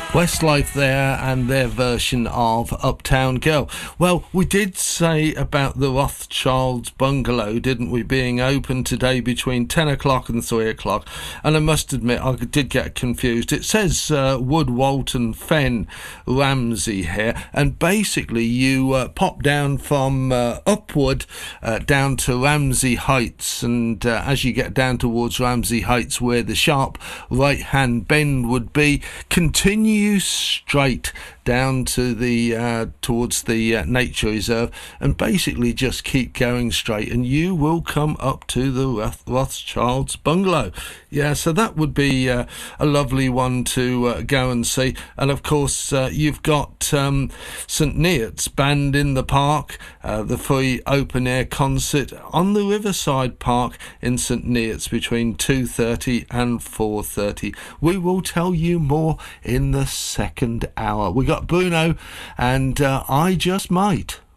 Westlife there and their version of Uptown Girl. Well, we did say about the Rothschilds bungalow, didn't we, being open today between 10 o'clock and 3 o'clock. And I must admit, I did get confused. It says Wood, Walton, Fen, Ramsey here. And basically, you pop down from Upwood down to Ramsey Heights. And as you get down towards Ramsey Heights, where the sharp right-hand bend would be, continue straight down to the towards the nature reserve, and basically just keep going straight, and you will come up to the Rothschilds bungalow. Yeah, so that would be a lovely one to go and see. And of course, you've got St Neots Band in the Park, the free open air concert on the Riverside Park in St Neots between 2:30 and 4:30. We will tell you more in the second hour. We got Bruno and I Just Might.